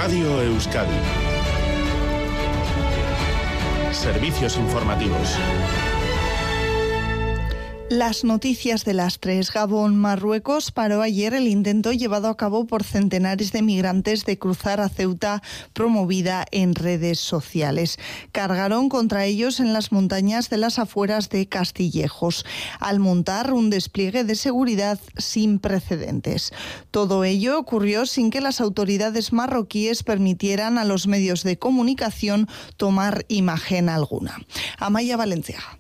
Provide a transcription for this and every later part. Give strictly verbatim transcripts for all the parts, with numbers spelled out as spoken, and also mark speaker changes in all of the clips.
Speaker 1: Radio Euskadi. Servicios informativos.
Speaker 2: Las noticias de las tres. Gabón, Marruecos paró ayer el intento llevado a cabo por centenares de migrantes de cruzar a Ceuta, promovida en redes sociales. Cargaron contra ellos en las montañas de las afueras de Castillejos, al montar un despliegue de seguridad sin precedentes. Todo ello ocurrió sin que las autoridades marroquíes permitieran a los medios de comunicación tomar imagen alguna. Amaya Valenciaga.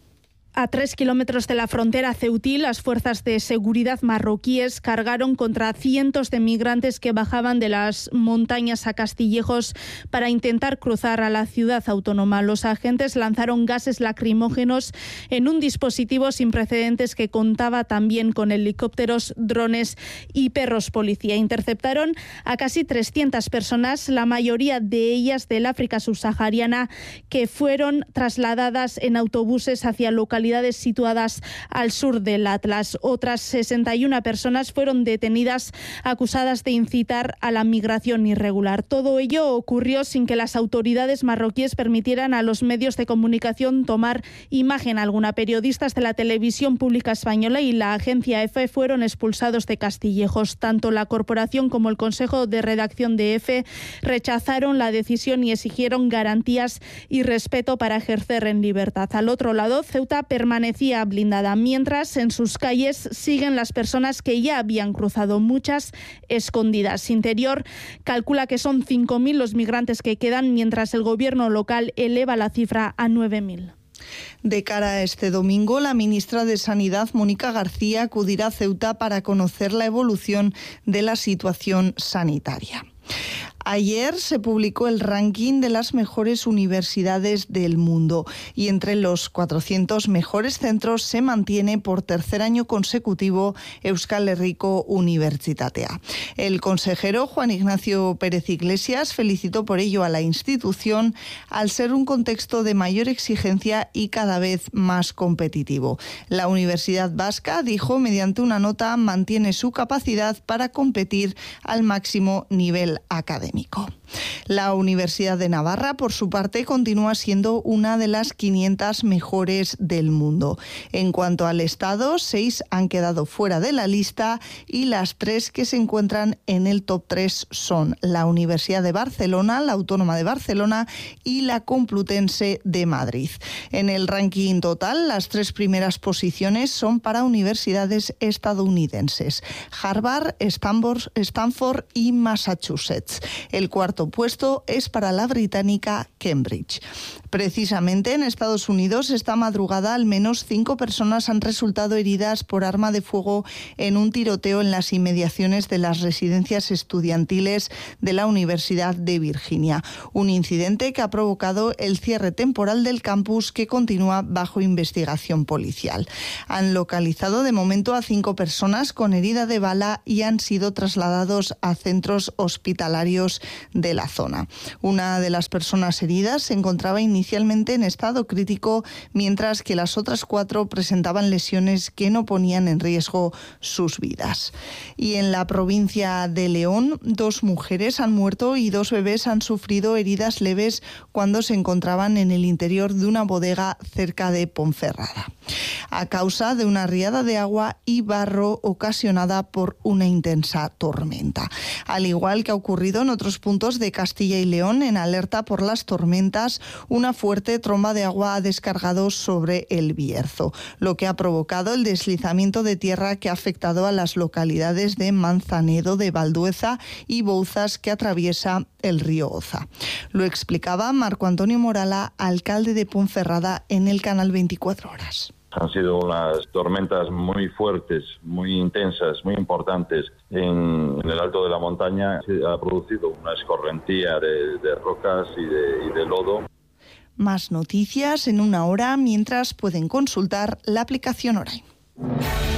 Speaker 3: A tres kilómetros de la frontera ceutí, las fuerzas de seguridad marroquíes cargaron contra cientos de migrantes que bajaban de las montañas a Castillejos para intentar cruzar a la ciudad autónoma. Los agentes lanzaron gases lacrimógenos en un dispositivo sin precedentes que contaba también con helicópteros, drones y perros policía. Interceptaron a casi trescientas personas, la mayoría de ellas del África subsahariana, que fueron trasladadas en autobuses hacia localidades situadas al sur del Atlas. Otras sesenta y una personas fueron detenidas acusadas de incitar a la migración irregular. Todo ello ocurrió sin que las autoridades marroquíes permitieran a los medios de comunicación tomar imagen alguna. Periodistas de la televisión pública española y la agencia EFE fueron expulsados de Castillejos. Tanto la corporación como el consejo de redacción de EFE rechazaron la decisión y exigieron garantías y respeto para ejercer en libertad. Al otro lado, Ceuta permanecía blindada, mientras en sus calles siguen las personas que ya habían cruzado, muchas escondidas. Interior calcula que son cinco mil los migrantes que quedan, mientras el gobierno local eleva la cifra a nueve mil.
Speaker 2: De cara a este domingo, la ministra de Sanidad, Mónica García, acudirá a Ceuta para conocer la evolución de la situación sanitaria. Ayer se publicó el ranking de las mejores universidades del mundo y entre los cuatrocientos mejores centros se mantiene por tercer año consecutivo Euskal Herriko Unibertsitatea. El consejero Juan Ignacio Pérez Iglesias felicitó por ello a la institución al ser un contexto de mayor exigencia y cada vez más competitivo. La Universidad Vasca, dijo, mediante una nota mantiene su capacidad para competir al máximo nivel académico. La Universidad de Navarra, por su parte, continúa siendo una de las quinientas mejores del mundo. En cuanto al Estado, seis han quedado fuera de la lista y las tres que se encuentran en el top tres son la Universidad de Barcelona, la Autónoma de Barcelona y la Complutense de Madrid. En el ranking total, las tres primeras posiciones son para universidades estadounidenses: Harvard, Stanford y Massachusetts. El cuarto puesto es para la británica Cambridge. Precisamente en Estados Unidos, esta madrugada al menos cinco personas han resultado heridas por arma de fuego en un tiroteo en las inmediaciones de las residencias estudiantiles de la Universidad de Virginia. Un incidente que ha provocado el cierre temporal del campus, que continúa bajo investigación policial. Han localizado de momento a cinco personas con herida de bala y han sido trasladados a centros hospitalarios de la zona. Una de las personas heridas se encontraba inicialmente en estado crítico, mientras que las otras cuatro presentaban lesiones que no ponían en riesgo sus vidas. Y en la provincia de León, dos mujeres han muerto y dos bebés han sufrido heridas leves cuando se encontraban en el interior de una bodega cerca de Ponferrada, a causa de una riada de agua y barro ocasionada por una intensa tormenta. Al igual que ha ocurrido en otros puntos de Castilla y León, en alerta por las tormentas, una fuerte tromba de agua ha descargado sobre el Bierzo, lo que ha provocado el deslizamiento de tierra que ha afectado a las localidades de Manzanedo, de Valdueza y Bouzas, que atraviesa el río Oza. Lo explicaba Marco Antonio Morala, alcalde de Ponferrada, en el canal veinticuatro horas.
Speaker 4: Han sido unas tormentas muy fuertes, muy intensas, muy importantes en, en el alto de la montaña. Se ha producido una escorrentía de, de rocas y de, y de lodo.
Speaker 2: Más noticias en una hora, mientras pueden consultar la aplicación Orain.